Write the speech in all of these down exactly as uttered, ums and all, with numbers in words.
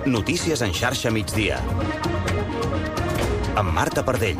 Notícies en xarxa migdia. Amb Marta Pardell.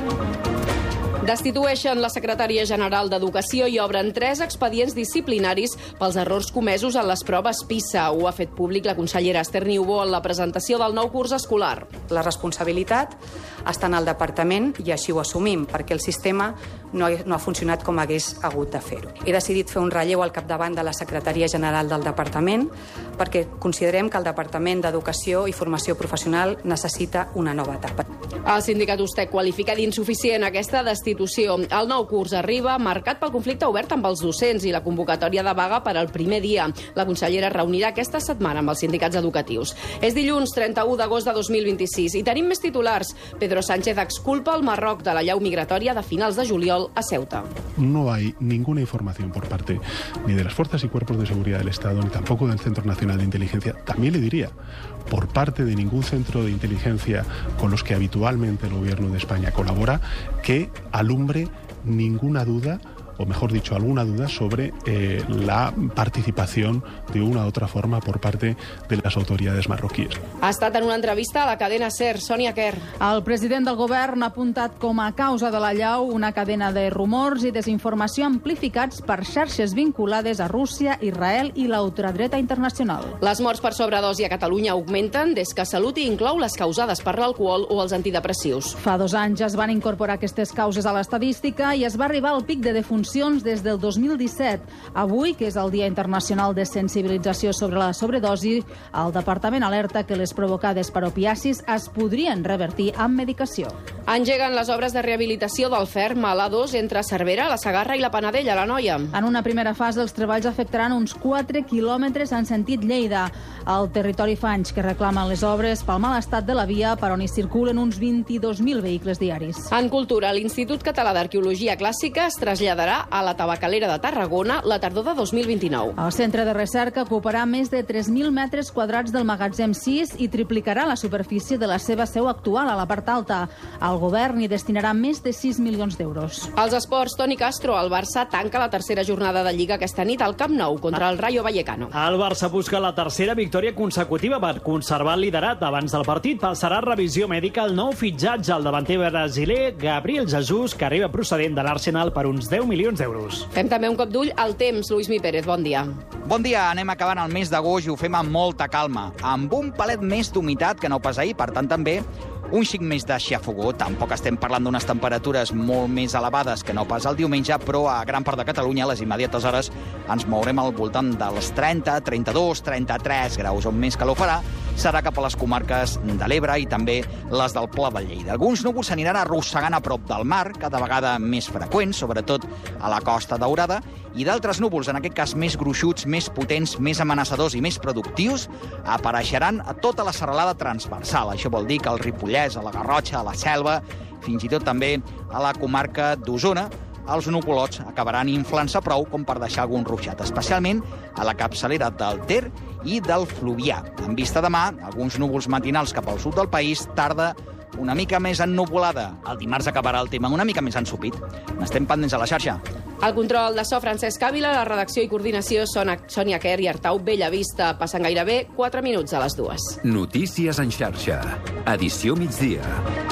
Destitueixen la secretària general d'Educació i obren tres expedients disciplinaris pels errors comesos en les proves PISA. Ho ha fet públic la consellera Esther Niubó en la presentació del nou curs escolar. La responsabilitat està en el departament i així ho assumim, perquè el sistema no ha, no ha funcionat com hagués hagut de fer-ho. He decidit fer un relleu al capdavant de la secretaria general del departament perquè considerem que el Departament d'Educació i Formació Professional necessita una nova etapa. El sindicat Ustec qualifica d'insuficient aquesta destitució. El nou curs arriba marcat pel conflicte obert amb els docents i la convocatòria de vaga per al primer dia. La consellera es reunirà aquesta setmana amb els sindicats educatius. És dilluns trenta-u d'agost de dos mil vint-i-sis i tenim més titulars. Pedro Sánchez exculpa el Marroc de la llau migratòria de finals de juliol a Ceuta. No hay ninguna información por parte ni de las fuerzas y cuerpos de seguridad del Estado, ni tampoco del Centro Nacional de Inteligencia. También le diría, por parte de ningún centro de inteligencia con los que habitualmente el Gobierno de España colabora, que alumbre ninguna duda, o mejor dicho, alguna duda sobre eh, la participación de una u otra forma por parte de las autoridades marroquíes. Ha estat en una entrevista a la cadena SER, Sònia Quer. El president del govern ha apuntat com a causa de la llau una cadena de rumors i desinformació amplificats per xarxes vinculades a Rússia, Israel i la ultradreta internacional. Les morts per sobredosi a Catalunya augmenten des que Salut inclou les causades per l'alcohol o els antidepressius. Fa dos anys es van incorporar aquestes causes a l'estadística i es va arribar al pic de defuncions des del dos mil disset. Avui, que és el Dia Internacional de Sensibilització sobre la Sobredosi, el Departament alerta que les provocades per opiacis es podrien revertir amb medicació. Engeguen les obres de rehabilitació del ferm a l'A dos entre Cervera, la Segarra i la Panadella, la Noia. En una primera fase, els treballs afectaran uns quatre quilòmetres en sentit Lleida. El territori fa anys que reclamen les obres pel mal estat de la via per on hi circulen uns vint-i-dos mil vehicles diaris. En cultura, l'Institut Català d'Arqueologia Clàssica es traslladarà a la Tabacalera de Tarragona la tardor de dos mil vint-i-nou. El centre de recerca ocuparà més de tres mil metres quadrats del magatzem sis i triplicarà la superfície de la seva seu actual a la part alta. El govern hi destinarà més de sis milions d'euros. Als esports, Toni Castro, el Barça tanca la tercera jornada de Lliga aquesta nit al Camp Nou contra el Rayo Vallecano. El Barça busca la tercera victòria consecutiva per conservar el liderat. Abans del partit passarà revisió mèdica el nou fitxatge al davanter brasiler Gabriel Jesús, que arriba procedent de l'Arsenal per uns deu milions d'euros. Fem també un cop d'ull al temps. Lluís Mi Pérez, bon dia. Bon dia, anem acabant el mes d'agost i ho fem amb molta calma, amb un palet més d'humitat que no pas ahir, per tant també un xic més de xafogó. Tampoc estem parlant d'unes temperatures molt més elevades que no pas el diumenge, però a gran part de Catalunya, a les immediates hores, ens mourem al voltant dels trenta, trenta-dos, trenta-tres graus. On més calor farà serà cap a les comarques de l'Ebre i també les del Pla de Lleida. Alguns núvols s'aniran arrossegant a prop del mar, cada vegada més freqüents, sobretot a la Costa Daurada, i d'altres núvols, en aquest cas més gruixuts, més potents, més amenaçadors i més productius, apareixeran a tota la serralada transversal. Això vol dir que el Ripollès, a la Garrotxa, a la Selva, fins i tot també a la comarca d'Osona, els nuvolots acabaran inflant-se prou com per deixar algun ruixat, especialment a la capçalera del Ter i del Fluvià. En vista demà, alguns núvols matinals cap al sud del país, tarda una mica més ennuvolada. El dimarts acabarà el tema una mica més ensupit. N'estem pendents a la xarxa. El control de so, Francesc Ávila, la redacció i coordinació, Sònia Quer i Artau Bellavista. Passen gairebé quatre minuts a les dues. Notícies en xarxa. Edició migdia.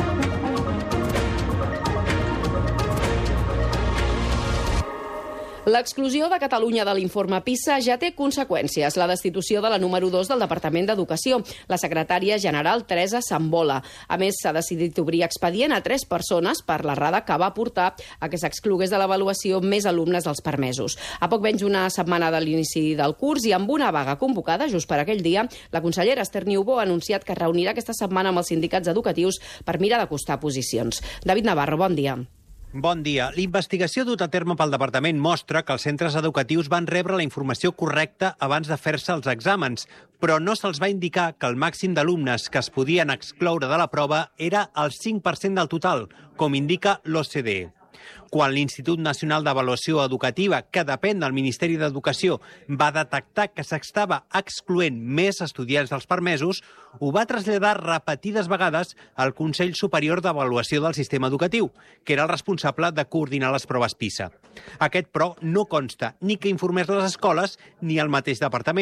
L'exclusió de Catalunya de l'informe PISA ja té conseqüències. La destitució de la número dos del Departament d'Educació, la secretària general Teresa Sambola. A més, s'ha decidit obrir expedient a tres persones per l'errada que va portar a que s'exclogués de l'avaluació més alumnes dels permesos. A poc menys una setmana de l'inici del curs i amb una vaga convocada just per aquell dia, la consellera Esther Niubó ha anunciat que es reunirà aquesta setmana amb els sindicats educatius per mirar d'acostar posicions. David Navarro, bon dia. Bon dia. L'investigació dut a terme pel Departament mostra que els centres educatius van rebre la informació correcta abans de fer-se els exàmens, però no se'ls va indicar que el màxim d'alumnes que es podien excloure de la prova era el cinc per cent del total, com indica l'O C D E. Quan l'Institut Nacional d'Avaluació Educativa, que depèn del Ministeri d'Educació, va detectar que s'estava excloent més estudiants dels permesos, ho va traslladar repetides vegades al Consell Superior d'Avaluació del Sistema Educatiu, que era el responsable de coordinar les proves PISA. Aquest, però, no consta ni que informés les escoles ni el mateix departament.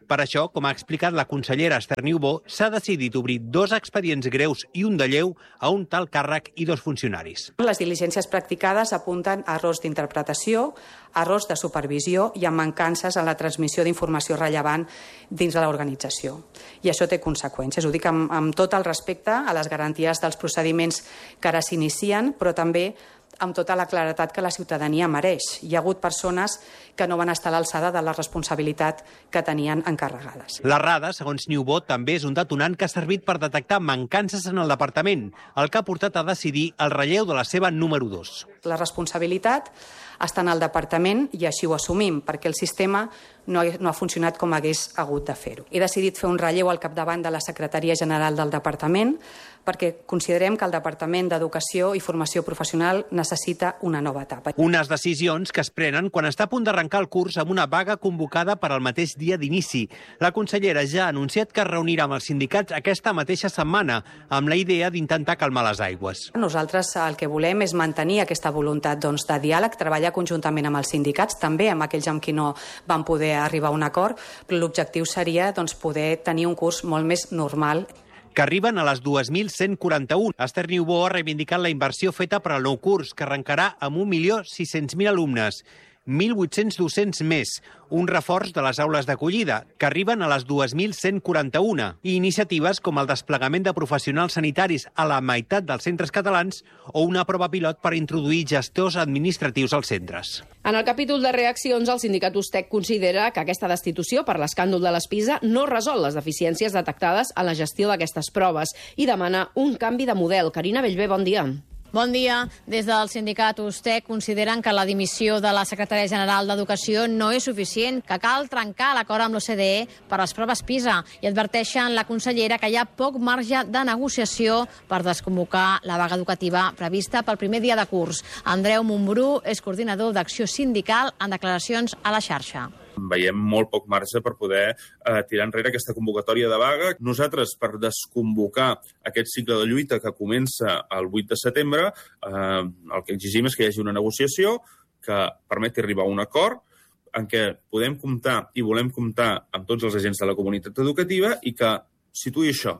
Per això, com ha explicat la consellera Esther Niubó, s'ha decidit obrir dos expedients greus i un de lleu a un tal càrrec i dos funcionaris. Les diligències practicades apunten a errors d'interpretació, errors de supervisió i a mancances en la transmissió d'informació rellevant dins de l'organització. I això té conseqüències. Ho dic amb, amb tot el respecte a les garanties dels procediments que ara s'inicien, però també amb tota la claretat que la ciutadania mereix. Hi ha hagut persones que no van estar a l'alçada de la responsabilitat que tenien encarregades. L'errada, segons Niubó, també és un detonant que ha servit per detectar mancances en el departament, el que ha portat a decidir el relleu de la seva número dos. La responsabilitat està en el departament i així ho assumim, perquè el sistema no ha, no ha funcionat com hagués hagut de fer-ho. He decidit fer un relleu al capdavant de la Secretaria General del Departament perquè considerem que el Departament d'Educació i Formació Professional necessita una nova etapa. Unes decisions que es prenen quan està a punt d'arrencar el curs amb una vaga convocada per al mateix dia d'inici. La consellera ja ha anunciat que es reunirà amb els sindicats aquesta mateixa setmana, amb la idea d'intentar calmar les aigües. Nosaltres el que volem és mantenir aquesta voluntat doncs, de diàleg, treballar conjuntament amb els sindicats, també amb aquells amb qui no van poder arribar a un acord, però l'objectiu seria doncs, poder tenir un curs molt més normal. Que arriben a les dos mil cent quaranta-un. Esther Niubó ha reivindicat la inversió feta per al nou curs, que arrencarà amb un milió sis-cents mil alumnes, mil vuit-cents docents més, un reforç de les aules d'acollida, que arriben a les dos mil cent quaranta-un, i iniciatives com el desplegament de professionals sanitaris a la meitat dels centres catalans o una prova pilot per introduir gestors administratius als centres. En el capítol de reaccions, el sindicat Ustec considera que aquesta destitució per l'escàndol de les PISA no resol les deficiències detectades en la gestió d'aquestes proves i demana un canvi de model. Carina Bellver, bon dia. Bon dia. Des del sindicat Ustec consideren que la dimissió de la secretària general d'Educació no és suficient, que cal trencar l'acord amb l'O C D E per les proves PISA i adverteixen la consellera que hi ha poc marge de negociació per desconvocar la vaga educativa prevista pel primer dia de curs. Andreu Montbrú és coordinador d'Acció Sindical en declaracions a la xarxa. Veiem molt poc marge per poder eh, tirar enrere aquesta convocatòria de vaga. Nosaltres, per desconvocar aquest cicle de lluita que comença el vuit de setembre, eh, el que exigim és que hi hagi una negociació que permeti arribar a un acord en què podem comptar i volem comptar amb tots els agents de la comunitat educativa i que situï això,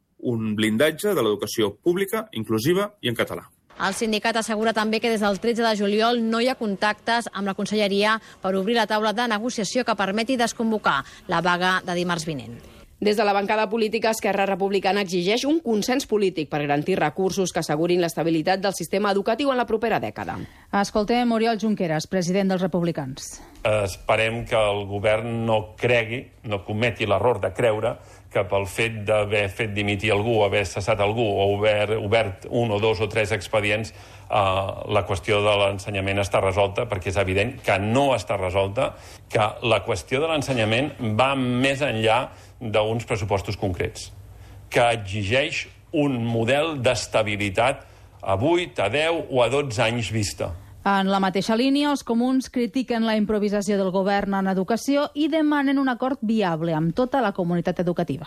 un blindatge de l'educació pública, inclusiva i en català. El sindicat assegura també que des del tretze de juliol no hi ha contactes amb la conselleria per obrir la taula de negociació que permeti desconvocar la vaga de dimarts vinent. Des de la bancada política, Esquerra Republicana exigeix un consens polític per garantir recursos que assegurin l'estabilitat del sistema educatiu en la propera dècada. Escoltem Oriol Junqueras, president dels Republicans. Esperem que el govern no cregui, no cometi l'error de creure que pel fet d'haver fet dimitir algú, haver cessat algú o obert, obert un o dos o tres expedients, eh, la qüestió de l'ensenyament està resolta, perquè és evident que no està resolta, que la qüestió de l'ensenyament va més enllà d'uns pressupostos concrets, que exigeix un model d'estabilitat a vuit, a deu o a dotze anys vista. En la mateixa línia, els comuns critiquen la improvisació del govern en educació i demanen un acord viable amb tota la comunitat educativa.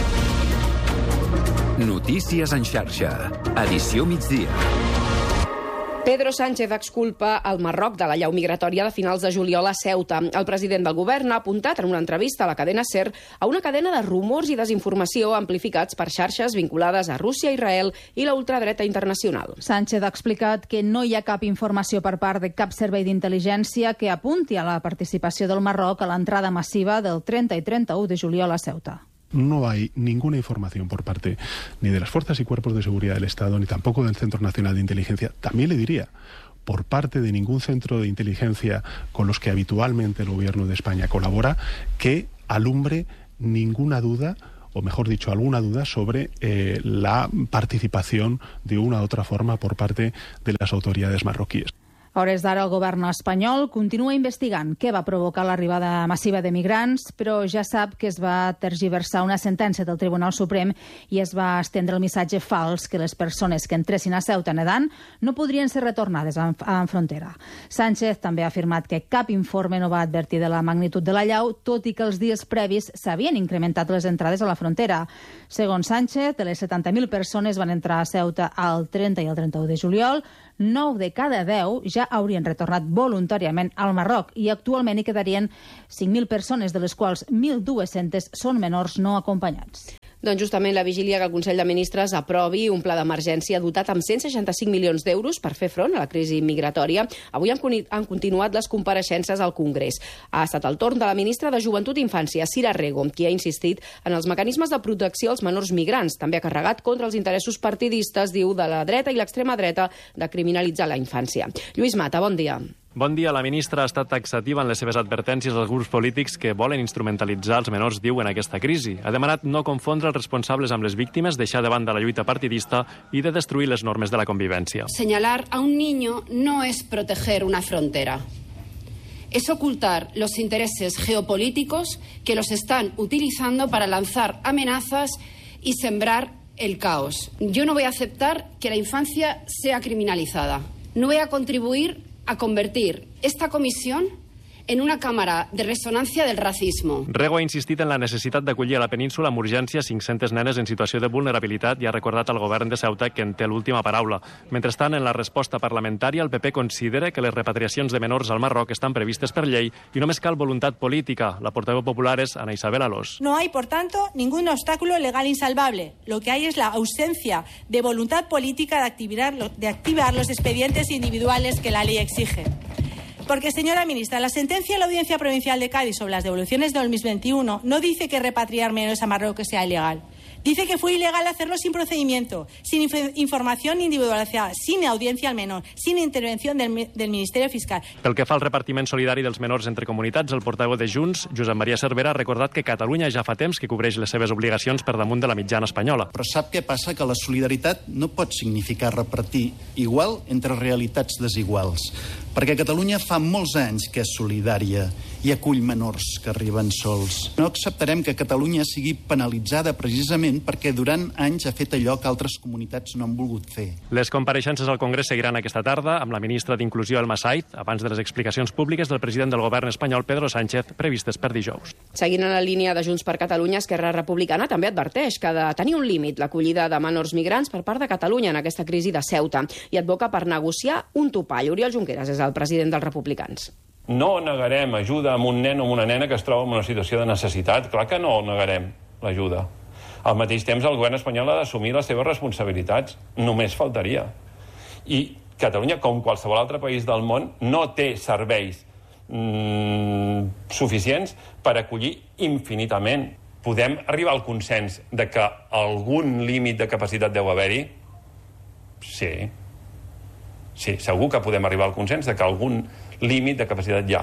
Notícies en xarxa. Edició migdia. Pedro Sánchez exculpa el Marroc de la llau migratòria de finals de juliol a Ceuta. El president del govern ha apuntat en una entrevista a la cadena SER a una cadena de rumors i desinformació amplificats per xarxes vinculades a Rússia, Israel i la ultradreta internacional. Sánchez ha explicat que no hi ha cap informació per part de cap servei d'intel·ligència que apunti a la participació del Marroc a l'entrada massiva del trenta i trenta-u de juliol a Ceuta. No hay ninguna información por parte ni de las fuerzas y cuerpos de seguridad del Estado, ni tampoco del Centro Nacional de Inteligencia. También le diría, por parte de ningún centro de inteligencia con los que habitualmente el Gobierno de España colabora, que alumbre ninguna duda, o mejor dicho, alguna duda sobre eh, la participación de una u otra forma por parte de las autoridades marroquíes. A hores d'ara, el govern espanyol continua investigant què va provocar l'arribada massiva de migrants, però ja sap que es va tergiversar una sentència del Tribunal Suprem i es va estendre el missatge fals que les persones que entressin a Ceuta nedant no podrien ser retornades en, en frontera. Sánchez també ha afirmat que cap informe no va advertir de la magnitud de la llau, tot i que els dies previs s'havien incrementat les entrades a la frontera. Segons Sánchez, de les setanta mil persones van entrar a Ceuta el trenta i el trenta-u de juliol, nou de cada deu ja ja haurien retornat voluntàriament al Marroc i actualment hi quedarien cinc mil persones, de les quals mil dues-centes són menors no acompanyats. Doncs justament la vigília que el Consell de Ministres aprovi un pla d'emergència dotat amb cent seixanta-cinc milions d'euros per fer front a la crisi migratòria. Avui han continuat les compareixences al Congrés. Ha estat el torn de la ministra de Joventut i Infància, Cira Rego, qui ha insistit en els mecanismes de protecció als menors migrants. També ha carregat contra els interessos partidistes, diu, de la dreta i l'extrema dreta de criminalitzar la infància. Lluís Mata, bon dia. Bon dia. La ministra ha estat taxativa en les seves advertències als grups polítics que volen instrumentalitzar els menors, diu, en aquesta crisi. Ha demanat no confondre els responsables amb les víctimes, deixar de banda la lluita partidista i de destruir les normes de la convivència. Señalar a un niño no es proteger una frontera. Es ocultar los intereses geopolíticos que los están utilizando para lanzar amenazas y sembrar el caos. Yo no voy a aceptar que la infancia sea criminalizada. No voy a contribuir a convertir esta comisión en una càmera de ressonància del racismo. Rego ha insistit en la necessitat d'acollir a la península amb urgència cinc-centes nenes en situació de vulnerabilitat i ha recordat al govern de Ceuta que en té l'última paraula. Mentrestant, en la resposta parlamentària, el P P considera que les repatriacions de menors al Marroc estan previstes per llei i només cal voluntat política. La portaveu popular és Ana Isabel Alós. No hay, por tanto, ningún obstáculo legal insalvable. Lo que hay es la ausencia de voluntad política de activar, de activar los expedientes individuales que la ley exige. Porque, señora ministra, la sentencia de la Audiencia Provincial de Cádiz sobre las devoluciones de dos mil veintiuno no dice que repatriar menores a Marruecos sea ilegal. Dice que fue ilegal hacerlo sin procedimiento, sin inf información individualizada, sin audiencia al menor, sin intervención del, del Ministerio Fiscal. Pel que fa al repartiment solidari dels menors entre comunitats, el portaveu de Junts, Josep Maria Cervera, ha recordat que Catalunya ja fa temps que cobreix les seves obligacions per damunt de la mitjana espanyola. Però sap què passa? Que la solidaritat no pot significar repartir igual entre realitats desiguals. Perquè Catalunya fa molts anys que és solidària i acull menors que arriben sols. No acceptarem que Catalunya sigui penalitzada precisament perquè durant anys ha fet allò que altres comunitats no han volgut fer. Les compareixences al Congrés seguiran aquesta tarda amb la ministra d'Inclusió, Elma Saiz, abans de les explicacions públiques del president del govern espanyol, Pedro Sánchez, previstes per dijous. Seguint en la línia de Junts per Catalunya, Esquerra Republicana també adverteix que ha de tenir un límit l'acollida de menors migrants per part de Catalunya en aquesta crisi de Ceuta i advoca per negociar un topall. Oriol Junqueras és el president dels republicans. No negarem ajuda a un nen o una nena que es troba en una situació de necessitat. Clar que no negarem l'ajuda. Al mateix temps, el govern espanyol ha d'assumir les seves responsabilitats. Només faltaria. I Catalunya, com qualsevol altre país del món, no té serveis mmm, suficients per acollir infinitament. Podem arribar al consens de que algun límit de capacitat deu haver-hi? Sí. Sí, segur que podem arribar al consens de que algun límit de capacitat hi ha.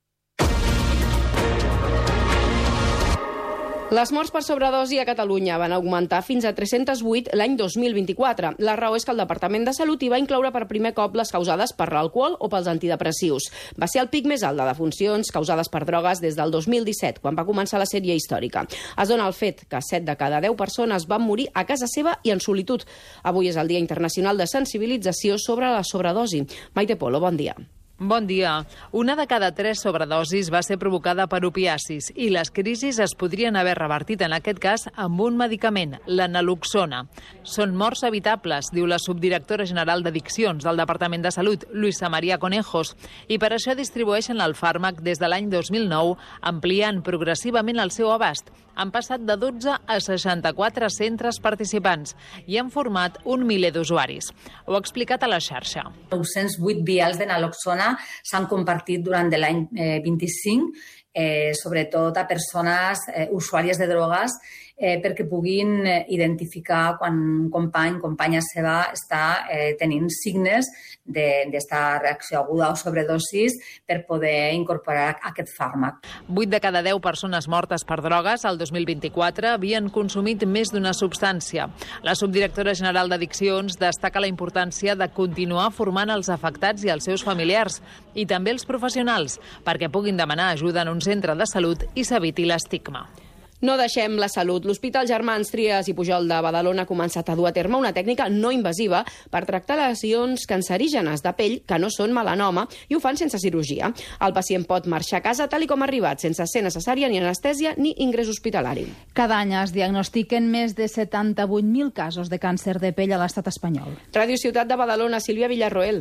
Les morts per sobredosi a Catalunya van augmentar fins a tres-cents vuit l'any dos mil vint-i-quatre. La raó és que el Departament de Salut hi va incloure per primer cop les causades per l'alcohol o pels antidepressius. Va ser el pic més alt de defuncions causades per drogues des del dos mil disset, quan va començar la sèrie històrica. Es dona el fet que set de cada deu persones van morir a casa seva i en solitud. Avui és el Dia Internacional de Sensibilització sobre la sobredosi. Maite Polo, bon dia. Bon dia. Una de cada tres sobredosis va ser provocada per opiacis i les crisis es podrien haver revertit en aquest cas amb un medicament, la naloxona. Són morts evitables, diu la subdirectora general d'Addiccions del Departament de Salut, Luisa María Conejos, i per això distribueixen el fàrmac des de l'any dos mil nou, ampliant progressivament el seu abast. Han passat de dotze a seixanta-quatre centres participants i han format un miler d'usuaris. Ho ha explicat a la xarxa. nou-cents vuit vials de naloxona s'han compartit durant l'any eh, vint-i-cinc, eh, sobretot a persones eh, usuàries de drogues, eh, perquè puguin eh, identificar quan un company, companya seva, està eh, tenint signes d'esta reacció aguda o sobredosis per poder incorporar aquest fàrmac. Vuit de cada deu persones mortes per drogues al dos mil vint-i-quatre havien consumit més d'una substància. La subdirectora general d'Addiccions destaca la importància de continuar formant els afectats i els seus familiars i també els professionals perquè puguin demanar ajuda en un centre de salut i s'eviti l'estigma. No deixem la salut. L'Hospital Germans Trias i Pujol de Badalona ha començat a dur a terme una tècnica no invasiva per tractar lesions cancerígenes de pell que no són melanoma i ho fan sense cirurgia. El pacient pot marxar a casa tal i com ha arribat, sense ser necessària ni anestèsia ni ingrés hospitalari. Cada any es diagnostiquen més de setanta-vuit mil casos de càncer de pell a l'estat espanyol. Ràdio Ciutat de Badalona, Sílvia Villarroel.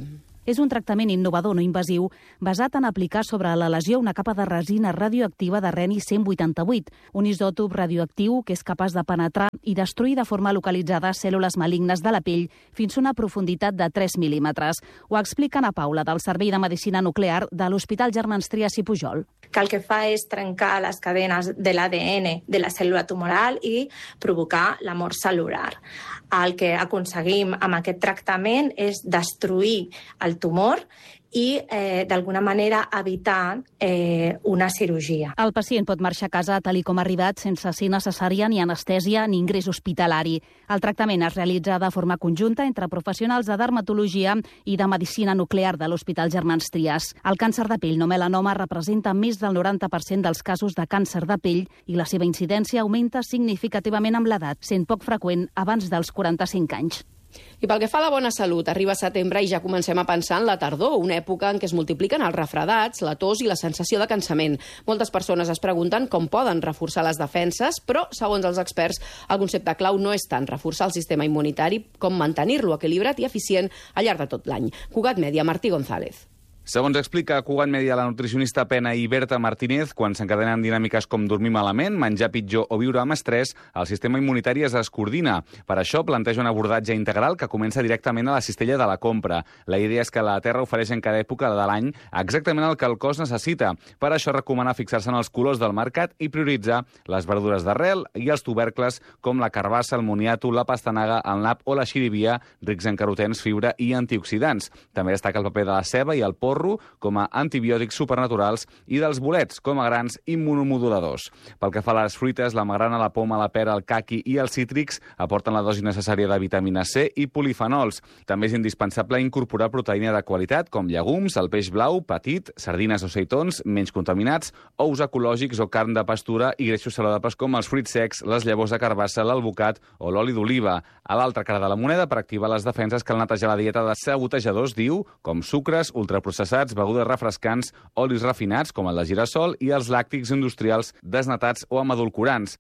És un tractament innovador no invasiu basat en aplicar sobre la lesió una capa de resina radioactiva de reni cent vuitanta-vuit, un isòtop radioactiu que és capaç de penetrar i destruir de forma localitzada cèl·lules malignes de la pell fins a una profunditat de tres mil·límetres. Ho explica Ana Paula, del Servei de Medicina Nuclear de l'Hospital Germans Trias i Pujol. Que el que fa és trencar les cadenes de l'A D N de la cèl·lula tumoral i provocar la mort cel·lular. El que aconseguim amb aquest tractament és destruir el tumor i, eh, d'alguna manera, evitar eh, una cirurgia. El pacient pot marxar a casa tal com ha arribat sense ser necessària ni anestèsia ni ingrés hospitalari. El tractament es realitza de forma conjunta entre professionals de dermatologia i de medicina nuclear de l'Hospital Germans Trias. El càncer de pell no melanoma representa més del noranta per cent dels casos de càncer de pell i la seva incidència augmenta significativament amb l'edat, sent poc freqüent abans dels quaranta-cinc anys. I pel que fa a la bona salut, arriba setembre i ja comencem a pensar en la tardor, una època en què es multipliquen els refredats, la tos i la sensació de cansament. Moltes persones es pregunten com poden reforçar les defenses, però, segons els experts, el concepte clau no és tant reforçar el sistema immunitari com mantenir-lo equilibrat i eficient al llarg de tot l'any. Cugat Mèdia, Martí González. Segons explica Cugat Mèdia la nutricionista Pena i Berta Martínez, quan s'encadenen dinàmiques com dormir malament, menjar pitjor o viure amb estrès, el sistema immunitari es descoordina. Per això planteja un abordatge integral que comença directament a la cistella de la compra. La idea és que la terra ofereix en cada època de l'any exactament el que el cos necessita. Per això recomana fixar-se en els colors del mercat i prioritzar les verdures d'arrel i els tubercles com la carbassa, el moniato, la pastanaga, el nap o la xirivia, rics en carotens, fibra i antioxidants. També destaca el paper de la ceba i el porro com a antibiòtics supernaturals i dels bolets com a grans immunomoduladors. Pel que fa a les fruites, la magrana, la poma, la pera, el caqui i els cítrics aporten la dosi necessària de vitamina C i polifenols. També és indispensable incorporar proteïna de qualitat com llegums, el peix blau, petit, sardines o seitons, menys contaminats, ous ecològics o carn de pastura i greixos saludables com els fruits secs, les llavors de carbassa, l'alvocat o l'oli d'oliva. A l'altra cara de la moneda, per activar les defenses, cal netejar la dieta de sabotejadors, diu, com sucres, ultraprocessats, begudes refrescants, olis refinats, com el de girassol, i els làctics industrials desnatats o amb edulcorants.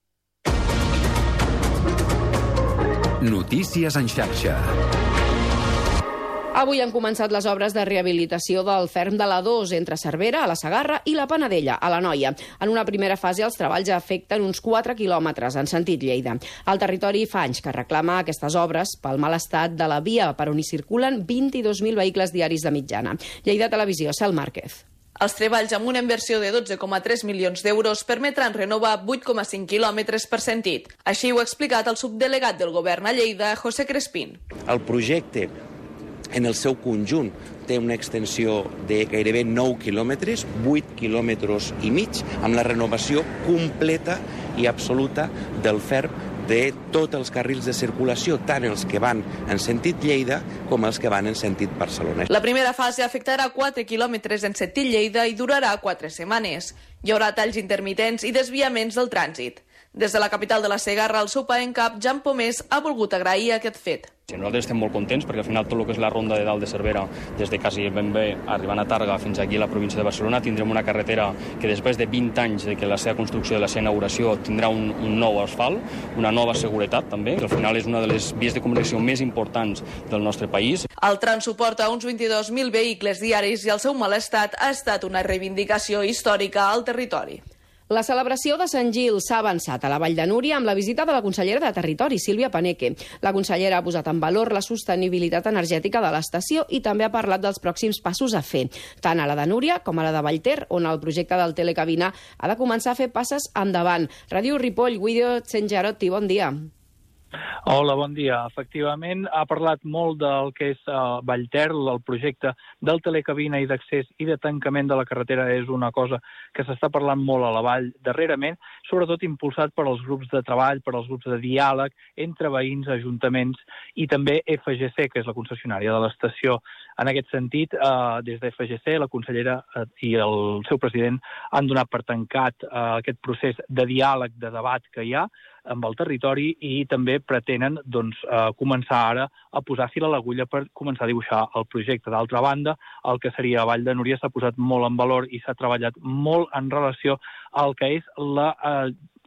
Notícies en xarxa. Avui han començat les obres de rehabilitació del ferm de la dos entre Cervera, a la Segarra, i la Panadella, a l'Anoia. En una primera fase, els treballs afecten uns quatre quilòmetres en sentit Lleida. El territori fa anys que reclama aquestes obres pel mal estat de la via per on hi circulen vint-i-dos mil vehicles diaris de mitjana. Lleida Televisió, Cel Márquez. Els treballs amb una inversió de dotze coma tres milions d'euros permetran renovar vuit coma cinc quilòmetres per sentit. Així ho ha explicat el subdelegat del govern a Lleida, José Crespín. El projecte en el seu conjunt té una extensió de gairebé nou quilòmetres, vuit quilòmetres i mig, amb la renovació completa i absoluta del ferm de tots els carrils de circulació, tant els que van en sentit Lleida com els que van en sentit Barcelona. La primera fase afectarà quatre quilòmetres en sentit Lleida i durarà quatre setmanes. Hi haurà talls intermitents i desviaments del trànsit. Des de la capital de la Segarra, el seu en cap, Jan Pomés, ha volgut agrair aquest fet. Sí, nosaltres estem molt contents perquè al final tot el que és la ronda de dalt de Cervera, des de quasi ben bé arribant a Tàrrega fins aquí a la província de Barcelona, tindrem una carretera que després de vint anys de que la seva construcció, de la seva inauguració, tindrà un, un nou asfalt, una nova seguretat també, que al final és una de les vies de comunicació més importants del nostre país. El tram suporta uns vint-i-dos mil vehicles diaris i el seu mal estat ha estat una reivindicació històrica al territori. La celebració de Sant Gil s'ha avançat a la Vall de Núria amb la visita de la consellera de Territori, Sílvia Paneque. La consellera ha posat en valor la sostenibilitat energètica de l'estació i també ha parlat dels pròxims passos a fer, tant a la de Núria com a la de Vallter, on el projecte del telecabina ha de començar a fer passes endavant. Ràdio Ripoll, Guido Tsenjarotti, bon dia. Hola, bon dia. Efectivament, ha parlat molt del que és uh, Vallter, el projecte del telecabina i d'accés i de tancament de la carretera és una cosa que s'està parlant molt a la vall darrerament, sobretot impulsat per als grups de treball, per als grups de diàleg entre veïns, ajuntaments i també F G C, que és la concessionària de l'estació. En aquest sentit, uh, des de F G C, la consellera uh, i el seu president han donat per tancat uh, aquest procés de diàleg, de debat que hi ha amb el territori i també pretenen doncs, eh, començar ara a posar fil a l'agulla per començar a dibuixar el projecte. D'altra banda, el que seria Vall de Núria s'ha posat molt en valor i s'ha treballat molt en relació al que és la eh,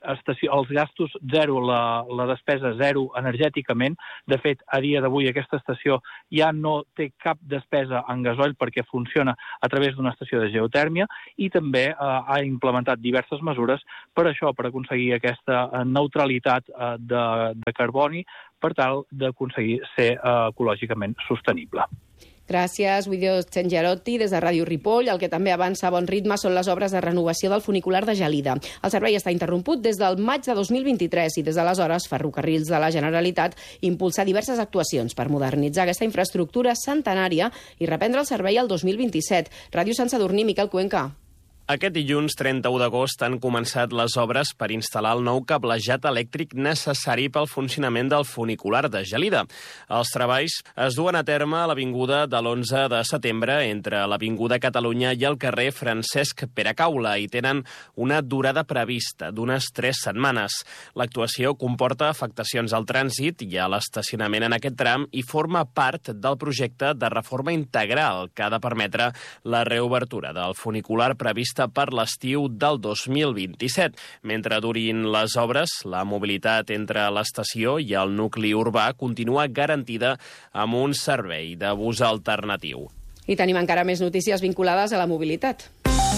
estació, els gastos zero, la, la despesa zero energèticament. De fet, a dia d'avui aquesta estació ja no té cap despesa en gasoil perquè funciona a través d'una estació de geotèrmia i també eh, ha implementat diverses mesures per això, per aconseguir aquesta neutralitat eh, de, de carboni per tal d'aconseguir ser eh, ecològicament sostenible. Gràcies, Guido Cengiarotti, des de Ràdio Ripoll. El que també avança a bon ritme són les obres de renovació del funicular de Gelida. El servei està interromput des del maig de dos mil vint-i-tres i des d'aleshores Ferrocarrils de la Generalitat impulsa diverses actuacions per modernitzar aquesta infraestructura centenària i reprendre el servei el dos mil vint-i-set. Ràdio Sant Sadurní, Miquel Cuenca. Aquest dilluns, trenta-u d'agost, han començat les obres per instal·lar el nou cablejat elèctric necessari pel funcionament del funicular de Gelida. Els treballs es duen a terme a l'avinguda de l'onze de setembre entre l'avinguda Catalunya i el carrer Francesc Peracaula i tenen una durada prevista d'unes tres setmanes. L'actuació comporta afectacions al trànsit i a l'estacionament en aquest tram i forma part del projecte de reforma integral que ha de permetre la reobertura del funicular previst per l'estiu del dos mil vint-i-set. Mentre durin les obres, la mobilitat entre l'estació i el nucli urbà continua garantida amb un servei de bus alternatiu. I tenim encara més notícies vinculades a la mobilitat.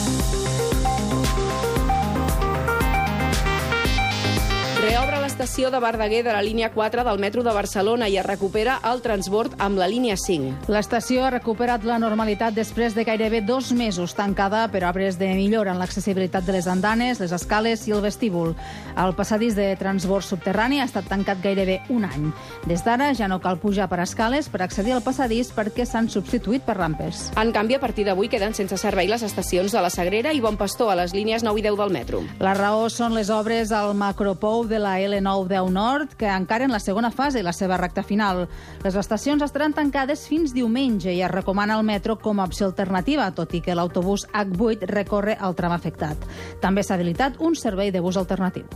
Reobre l'estació de Verdaguer de la línia quatre del metro de Barcelona i es recupera el transbord amb la línia cinc. L'estació ha recuperat la normalitat després de gairebé dos mesos tancada per obres de millora en l'accessibilitat de les andanes, les escales i el vestíbul. El passadís de transbord subterrani ha estat tancat gairebé un any. Des d'ara ja no cal pujar per escales per accedir al passadís perquè s'han substituït per rampes. En canvi, a partir d'avui queden sense servei les estacions de la Sagrera i Bon Pastor a les línies nou i deu del metro. La raó són les obres al macropou de la L nou deu Nord, que encara en la segona fase i la seva recta final. Les estacions estaran tancades fins diumenge i es recomana el metro com a opció alternativa, tot i que l'autobús hac vuit recorre al tram afectat. També s'ha habilitat un servei de bus alternatiu.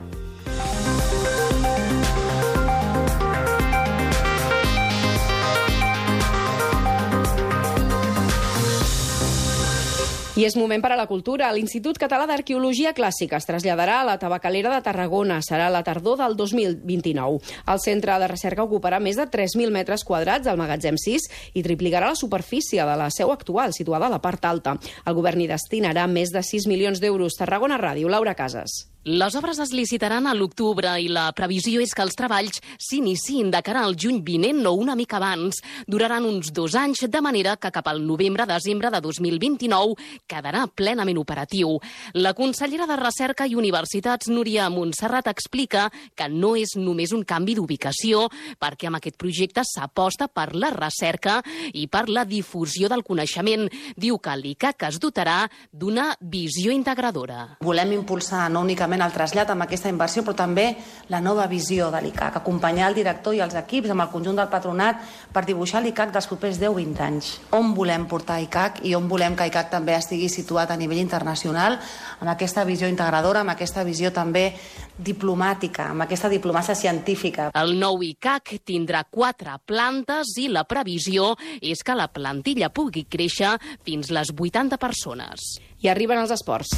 I és moment per a la cultura. L'Institut Català d'Arqueologia Clàssica es traslladarà a la Tabacalera de Tarragona. Serà la tardor del dos mil vint-i-nou. El centre de recerca ocuparà més de tres mil metres quadrats al magatzem sis i triplicarà la superfície de la seu actual, situada a la part alta. El govern hi destinarà més de sis milions d'euros. Tarragona Ràdio, Laura Casas. Les obres es licitaran a l'octubre i la previsió és que els treballs s'iniciïn de cara al juny vinent o una mica abans. Duraran uns dos anys, de manera que cap al novembre-desembre de dos mil vint-i-nou quedarà plenament operatiu. La consellera de Recerca i Universitats, Núria Montserrat, explica que no és només un canvi d'ubicació, perquè amb aquest projecte s'aposta per la recerca i per la difusió del coneixement. Diu que l'I C A C es dotarà d'una visió integradora. Volem impulsar no únicament el trasllat amb aquesta inversió, però també la nova visió de l'I C A C, acompanyar el director i els equips amb el conjunt del patronat per dibuixar l'I C A C dels propers deu a vint anys. On volem portar I C A C i on volem que I C A C també estigui situat a nivell internacional, amb aquesta visió integradora, amb aquesta visió també diplomàtica, amb aquesta diplomàcia científica. El nou I C A C tindrà quatre plantes i la previsió és que la plantilla pugui créixer fins les vuitanta persones. I arriben els esports.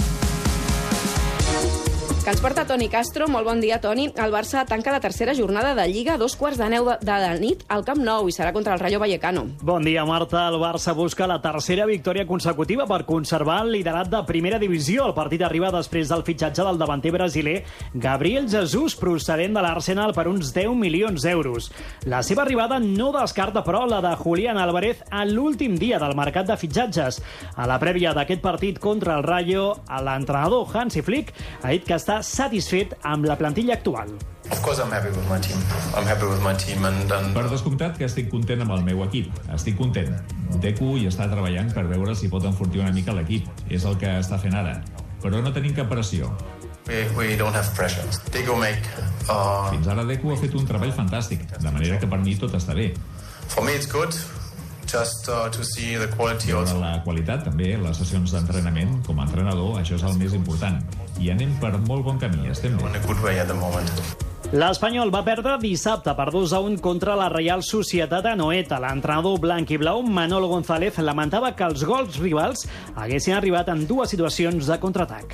Que ens porta Toni Castro. Molt bon dia, Toni. El Barça tanca la tercera jornada de Lliga a dos quarts de nou de, de la nit al Camp Nou i serà contra el Rayo Vallecano. Bon dia, Marta. El Barça busca la tercera victòria consecutiva per conservar el liderat de primera divisió. El partit arriba després del fitxatge del davanter brasiler Gabriel Jesus, procedent de l'Arsenal per uns deu milions d'euros. La seva arribada no descarta, però, la de Julián Álvarez a l'últim dia del mercat de fitxatges. A la prèvia d'aquest partit contra el Rayo, l'entrenador Hansi Flick ha dit que està satisfet amb la plantilla actual. Of course I'm happy with my team. I'm happy with my team and, and... Per descomptat que estic content amb el meu equip. Estic content. Deco hi està treballant per veure si pot enfortir una mica l'equip. És el que està fent ara. Però no tenim cap pressió. We, we don't have pressure. Deco make... Uh... Fins ara Deco ha fet un treball fantàstic, de manera que per mi tot està bé. For me it's good. Just uh, to see the quality also. La qualitat també, les sessions d'entrenament com a entrenador, això és el més important. I anem per molt bon camí, estem bé. L'Espanyol va perdre dissabte per dos a un contra la Reial Societat a Noeta. L'entrenador blanc i blau, Manolo González, lamentava que els gols rivals haguessin arribat en dues situacions de contraatac.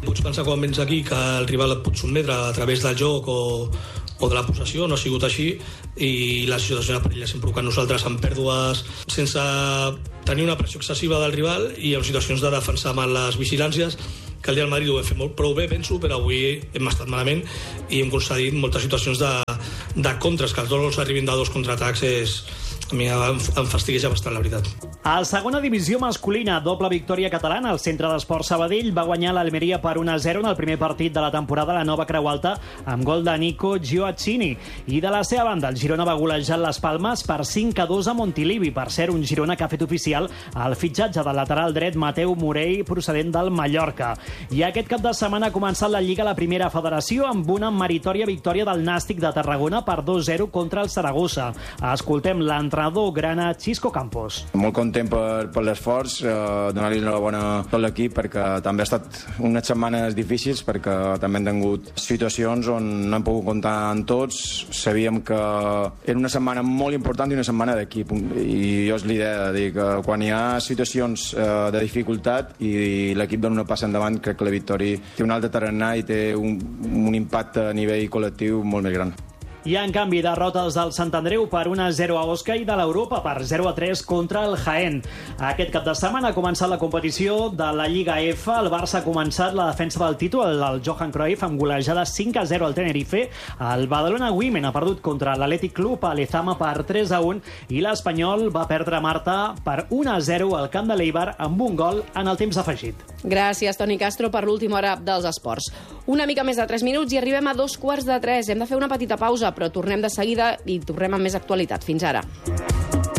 Pots pensar quan vens aquí que el rival et pot sotmetre a través del joc o, o de la possessió, no ha sigut així, i la situació de perill s'ha provocat nosaltres amb pèrdues sense tenir una pressió excessiva del rival i en situacions de defensar mal les vigilàncies, que el dia del Madrid ho hem fet molt prou bé, penso, però avui hem estat malament i hem concedit moltes situacions de, de contres, que els dos arribin de dos contraatacs és... A mi em, em fastigueja bastant, la veritat. A segona divisió masculina, doble victòria catalana. El Centre d'Esports Sabadell va guanyar l'Almeria per un a zero en el primer partit de la temporada a la Nova Creu Alta amb gol de Nico Gioacchini. I de la seva banda, el Girona va golejar les Palmes per cinc a dos a Montilivi. Per cert, un Girona que ha fet oficial el fitxatge del lateral dret Mateu Morell, procedent del Mallorca. I aquest cap de setmana ha començat la Lliga a la Primera Federació amb una meritòria victòria del Nàstic de Tarragona per dos a zero contra el Saragossa. Escoltem l'entrenador grana Xisco Campos. Molt content per, per l'esforç, eh, donar-li enhorabona a tot l'equip perquè també ha estat unes setmanes difícils perquè també hem tingut situacions on no hem pogut comptar en tots. Sabíem que era una setmana molt important i una setmana d'equip i jo és l'idea de dir que quan hi ha situacions eh, de dificultat i l'equip dona una passa endavant, crec que la victòria té un altre tarannà i té un, un impacte a nivell col·lectiu molt més gran. I, en canvi, derrotes del Sant Andreu per un a zero a Osca i de l'Europa per zero a tres contra el Jaén. Aquest cap de setmana ha començat la competició de la Lliga F. El Barça ha començat la defensa del títol, el Johan Cruyff, amb golejada cinc a zero al Tenerife. El Badalona Women ha perdut contra l'Athletic Club a Lezama per tres a un i l'Espanyol va perdre Marta per un a zero al camp de l'Eibar amb un gol en el temps afegit. Gràcies, Toni Castro, per l'última hora dels esports. Una mica més de tres minuts i arribem a dos quarts de tres. Hem de fer una petita pausa, però tornem de seguida i tornem amb més actualitat. Fins ara.